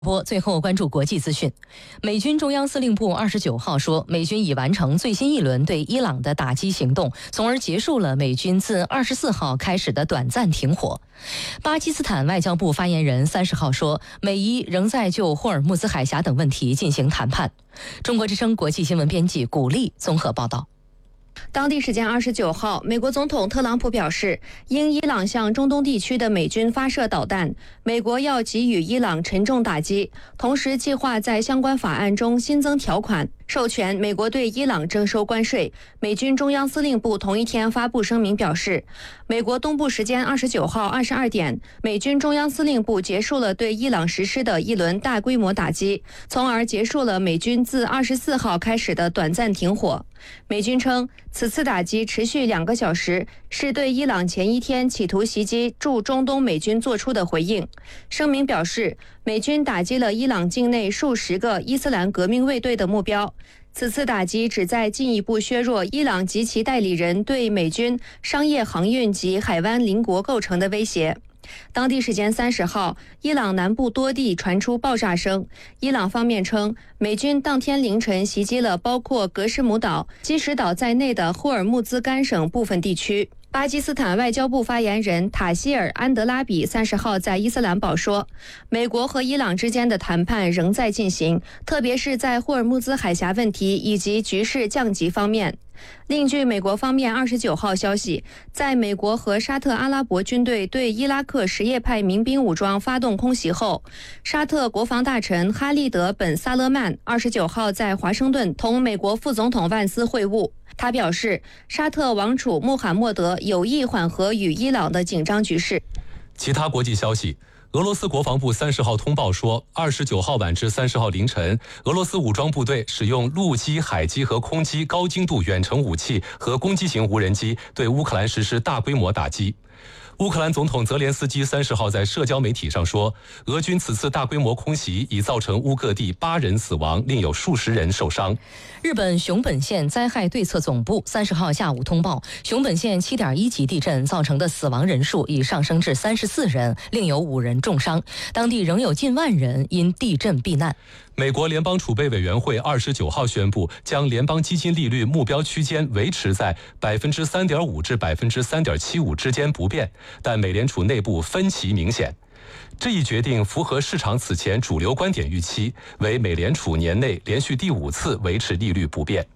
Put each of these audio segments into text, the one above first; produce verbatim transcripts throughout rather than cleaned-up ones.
播最后关注国际资讯。美军中央司令部二十九号说，美军已完成最新一轮对伊朗的打击行动，从而结束了美军自二十四号开始的短暂停火。巴基斯坦外交部发言人三十号说，美伊仍在就霍尔木兹海峡等问题进行谈判。中国之声国际新闻编辑古丽综合报道。 当地时间二十九号，美国总统特朗普表示，因伊朗向中东地区的美军发射导弹，美国要给予伊朗沉重打击，同时计划在相关法案中新增条款，授权美国对伊朗征收关税。美军中央司令部同一天发布声明表示，美国东部时间二十九号二十二点，美军中央司令部结束了对伊朗实施的一轮大规模打击，从而结束了美军自二十四号开始的短暂停火。美军称，此次打击持续两个小时，是对伊朗前一天企图袭击驻中东美军做出的回应。声明表示，美军打击了伊朗境内数十个伊斯兰革命卫队的目标。此次打击旨在进一步削弱伊朗及其代理人对美军商业航运及海湾邻国构成的威胁。当地时间三十号，伊朗南部多地传出爆炸声。伊朗方面称，美军当天凌晨袭击了包括格什姆岛、基什岛在内的霍尔木兹干省部分地区。巴基斯坦外交部发言人塔希尔·安德拉比三十号在伊斯兰堡说，美国和伊朗之间的谈判仍在进行，特别是在霍尔木兹海峡问题以及局势降级方面。另据美国方面二十九号消息，在美国和沙特阿拉伯军队对伊拉克什叶派民兵武装发动空袭后，沙特国防大臣哈利德·本·萨勒曼二十九号在华盛顿同美国副总统万斯会晤。他表示，沙特王储穆罕默德有意缓和与伊朗的紧张局势。 其他国际消息，俄罗斯国防部三十号通报说，二十九号晚至三十号凌晨，俄罗斯武装部队使用陆基、海基和空基高精度远程武器和攻击型无人机对乌克兰实施大规模打击。乌克兰总统泽连斯基三十号在社交媒体上说，俄军此次大规模空袭已造成乌各地八人死亡，另有数十人受伤。 日本熊本县灾害对策总部三十号下午通报，熊本县七点一级地震造成的死亡人数已上升至三十四人，另有五人重伤，当地仍有近万人因地震避难。 美国联邦储备委员会二十九号宣布，将联邦基金利率目标区间维持在百分之三点五至百分之三点七五之间不变，但美联储内部分歧明显。这一决定符合市场此前主流观点预期，为美联储年内连续第五次维持利率不变。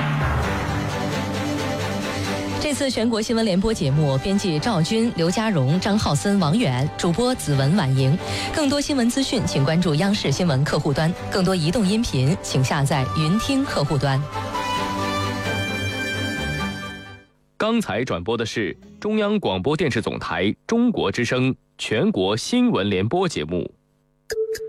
这次全国新闻联播节目，编辑赵军、刘家荣、张浩森、王远，主播子文、婉莹。更多新闻资讯，请关注央视新闻客户端；更多移动音频，请下载云听客户端。 刚才转播的是中央广播电视总台中国之声全国新闻联播节目。